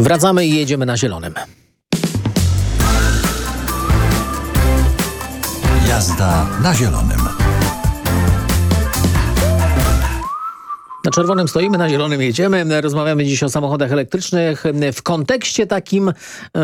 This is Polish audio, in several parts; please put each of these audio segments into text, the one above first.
Wracamy i jedziemy na zielonym. Jazda na zielonym. Na czerwonym stoimy, na zielonym jedziemy. Rozmawiamy dziś o samochodach elektrycznych w kontekście takim,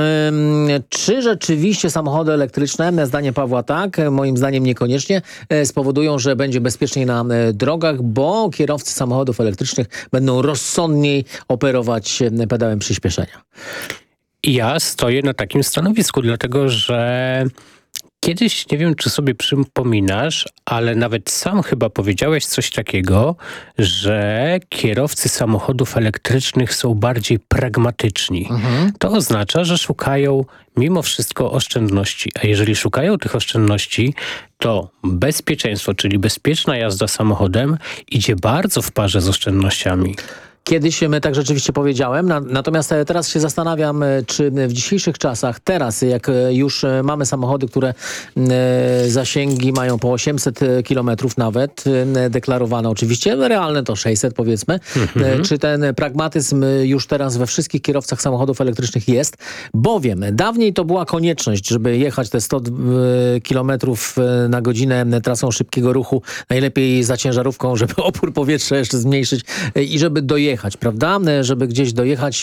czy rzeczywiście samochody elektryczne, zdanie Pawła tak, moim zdaniem niekoniecznie, spowodują, że będzie bezpieczniej na drogach, bo kierowcy samochodów elektrycznych będą rozsądniej operować pedałem przyspieszenia. Ja stoję na takim stanowisku, dlatego że kiedyś, nie wiem czy sobie przypominasz, ale nawet sam chyba powiedziałeś coś takiego, że kierowcy samochodów elektrycznych są bardziej pragmatyczni. To oznacza, że szukają mimo wszystko oszczędności. A jeżeli szukają tych oszczędności, to bezpieczeństwo, czyli bezpieczna jazda samochodem idzie bardzo w parze z oszczędnościami. Kiedyś tak rzeczywiście powiedziałem, natomiast teraz się zastanawiam, czy w dzisiejszych czasach, teraz jak już mamy samochody, które zasięgi mają po 800 km nawet, deklarowane oczywiście, realne to 600 powiedzmy, czy ten pragmatyzm już teraz we wszystkich kierowcach samochodów elektrycznych jest, bowiem dawniej to była konieczność, żeby jechać te 100 km na godzinę trasą szybkiego ruchu, najlepiej za ciężarówką, żeby opór powietrza jeszcze zmniejszyć i żeby dojechać, prawda? Żeby gdzieś dojechać.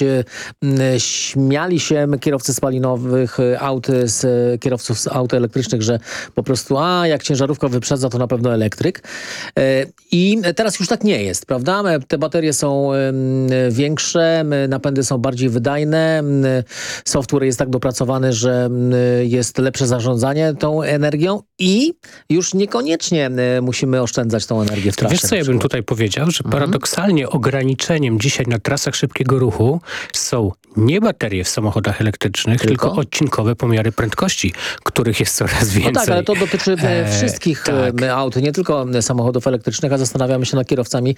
Śmiali się kierowcy spalinowych aut z kierowców z aut elektrycznych, że po prostu jak ciężarówka wyprzedza, to na pewno elektryk. I teraz już tak nie jest, prawda? Te baterie są większe, napędy są bardziej wydajne, software jest tak dopracowany, że jest lepsze zarządzanie tą energią i już niekoniecznie musimy oszczędzać tą energię w trasie. Wiesz co ja bym tutaj powiedział, że paradoksalnie ograniczeniem dzisiaj na trasach szybkiego ruchu są nie baterie w samochodach elektrycznych, tylko odcinkowe pomiary prędkości, których jest coraz więcej. No tak, ale to dotyczy wszystkich aut, nie tylko samochodów elektrycznych, a zastanawiamy się nad kierowcami